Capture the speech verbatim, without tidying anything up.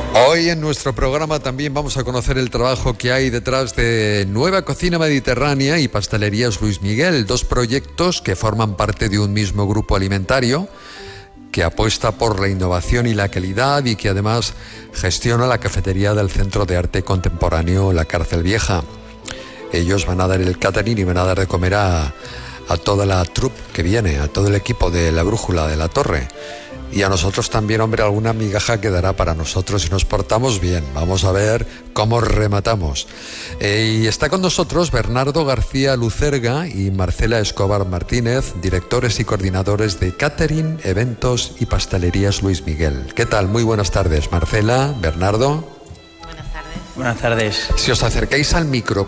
Hoy en nuestro programa también vamos a conocer el trabajo que hay detrás de Nueva Cocina Mediterránea y Pastelerías Luis Miguel, dos proyectos que forman parte de un mismo grupo alimentario que apuesta por la innovación y la calidad y que además gestiona la cafetería del Centro de Arte Contemporáneo La Cárcel Vieja. Ellos van a dar el catering y van a dar de comer a, a toda la troupe que viene, a todo el equipo de La Brújula de la Torre. Y a nosotros también, hombre, alguna migaja quedará para nosotros si nos portamos bien. Vamos a ver cómo rematamos. Eh, y está con nosotros Bernardo García Lucerga y Marcela Escobar Martínez, directores y coordinadores de Catering, Eventos y Pastelerías Luis Miguel. ¿Qué tal? Muy buenas tardes, Marcela, Bernardo. Buenas tardes. Buenas tardes. Si os acercáis al micro